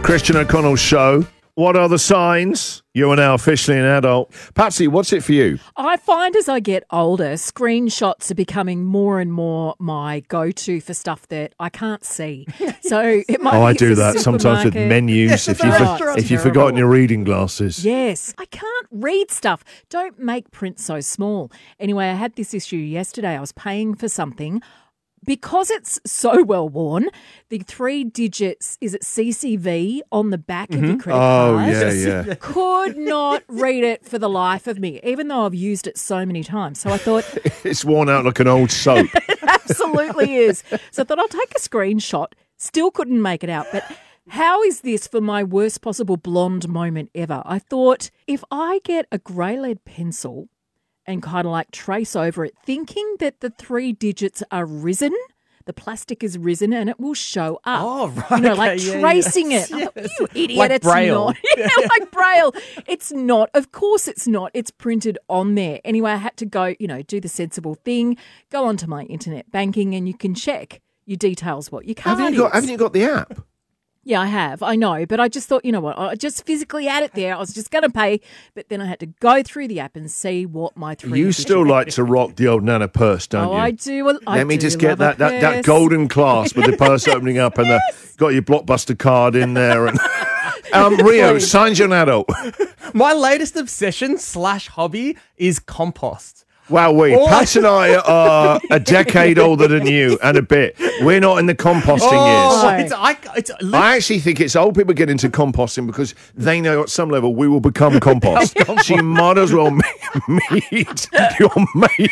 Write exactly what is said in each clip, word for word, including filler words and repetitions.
Christian O'Connell Show. What are the signs? You are now officially an adult. Patsy, what's it for you? I find as I get older, screenshots are becoming more and more my go-to for stuff that I can't see. So it might Oh, be I do the that sometimes with supermarket. menus. if you've, Oh, it's if you've terrible. forgotten your reading glasses. Yes, I can't read stuff. Don't make print so small. Anyway, I had this issue yesterday. I was paying for something. Because it's so well worn, the three digits, is it C C V on the back of your credit Oh, card? yeah, yeah. Could not read it for the life of me, even though I've used it so many times. So I thought, It's worn out like an old soap. absolutely is. So I thought I'll take a screenshot. Still couldn't make it out. But how is this for my worst possible blonde moment ever? I thought if I get a grey lead pencil and kind of like trace over it, thinking that the three digits are risen, the plastic is risen and it will show up. Oh, right. You know, like okay, yeah, tracing yes, it. I thought, yes. you idiot, Like it's Braille. not. Yeah, like Braille. It's not. Of course it's not. It's printed on there. Anyway, I had to go, you know, do the sensible thing, go onto my internet banking and you can check your details, what your card Haven't you got, is. haven't you got the app? Yeah, I have. I know. But I just thought, you know what, I just physically had it there. I was just going to pay, but then I had to go through the app and see what my three You digits still were. like to rock the old Nana purse, don't Oh, you? I do. I Let me do just get love a that, that, that purse. golden clasp with the purse opening up and the, got your Blockbuster card in there. And um, Rio, Please. signs you're an adult. My latest obsession slash hobby is compost. Wow, we. Oh. Pat and I are a decade older than you and a bit. We're not in the composting Oh, years. it's, I, it's, I actually think it's old people get into composting because they know at some level we will become compost. So you might as well meet your mate.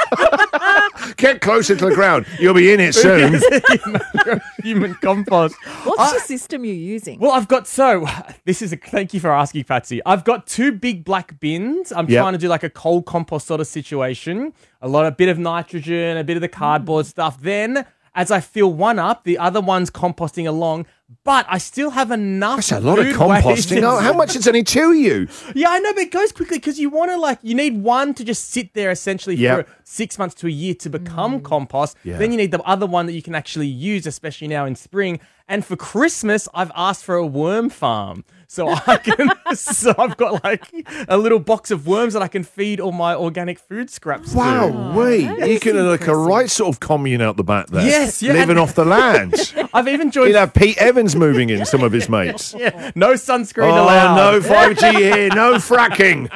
Get closer to the ground. You'll be in it soon. human compost. What's I- the system you're using? Well, I've got, so, this is a, thank you for asking, Patsy. I've got two big black bins. I'm Yep. trying to do like a cold compost sort of situation. A lot, a bit of nitrogen, a bit of the cardboard stuff. Then, as I fill one up, the other one's composting along. But I still have enough. That's a lot of food composting. waste. Oh, how much is only two of you? Yeah, I know, but it goes quickly because you want to, like, you need one to just sit there essentially Yep. for six months to a year to become compost. Yeah. Then you need the other one that you can actually use, especially now in spring. And for Christmas, I've asked for a worm farm. So I can, so I've got like a little box of worms that I can feed all my organic food scraps to. Wow, wait. that You is can have like a impressive. right sort of commune out the back there. Yes, yeah. Living off the land. I've even joined. You'd have Pete Evans moving in, some of his mates. Yeah, no sunscreen Oh, allowed. no five G here, no fracking.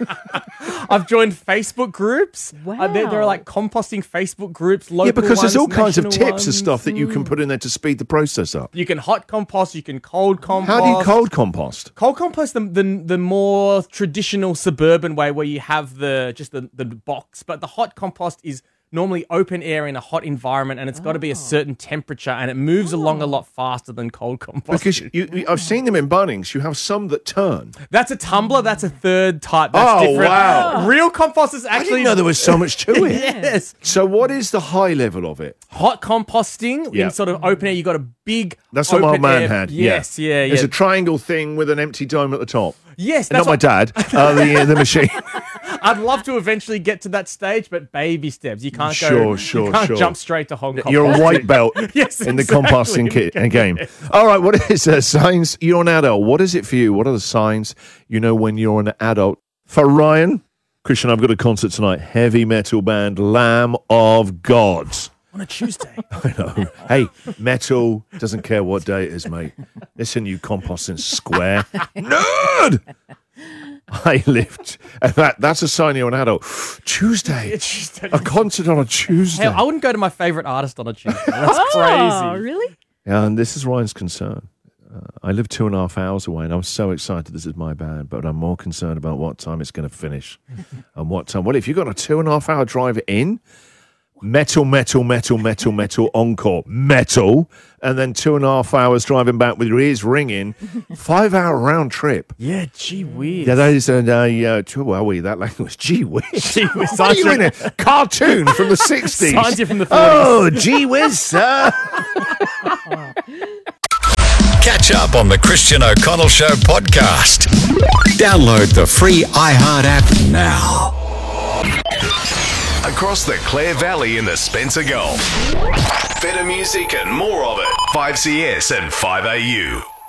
I've joined Facebook groups. Uh, there, there are Wow. like composting Facebook groups, local Yeah, because there's all ones, kinds of national tips and ones. stuff that you can put in there to speed the process up. You can hot compost, you can cold compost. How do you cold compost? Cold compost, the, the the more traditional suburban way where you have the just the, the box, but the hot compost is normally open air in a hot environment, and it's got to be a certain temperature, and it moves along a lot faster than cold compost. Because you, you, I've seen them in Bunnings. You have some that turn. That's a tumbler. That's a third type. That's Oh, different. wow. Real compost is I actually didn't know there was so much to it. yes. So what is the high level of it? Hot composting Yeah. in sort of open air. You got a big. That's what my old open man air- had. Yes, yeah, yeah. There's a triangle thing with an empty dome at the top. yes, Not that's my what, dad, uh, the, the machine. I'd love to eventually get to that stage, but baby steps. You can't Sure, go. sure, you can't sure. jump straight to Hong Kong. You're a white belt Yes, in the exactly. composting kit and game. All right, what is uh, signs? You're an adult. What is it for you? What are the signs you know when you're an adult? For Ryan, Christian, I've got a concert tonight. Heavy metal band Lamb of God. On a Tuesday. I know. Hey, metal doesn't care what day it is, mate. Listen, you composting square nerd. I lived. And that, that's a sign you're an adult. Tuesday. Tuesday. A concert on a Tuesday. Hell, I wouldn't go to my favorite artist on a Tuesday. That's Oh, crazy. really? Yeah, and this is Ryan's concern. Uh, I live two and a half hours away, and I'm so excited this is my band, but I'm more concerned about what time it's going to finish. And what time. Well, if you've got a two and a half hour drive in, metal, metal, metal, metal, metal, encore, metal, and then two and a half hours driving back with your ears ringing, five hour round trip. Yeah, gee whiz. Yeah, that is a, uh, uh, too, well, we, that language, gee whiz. Gee whiz. What are you in a cartoon from the sixties? Signs you from the forties. Oh, gee whiz, sir. Catch up on the Christian O'Connell Show podcast. Download the free iHeart app now. Across the Clare Valley in the Spencer Gulf. Better music and more of it. five C S and five A U.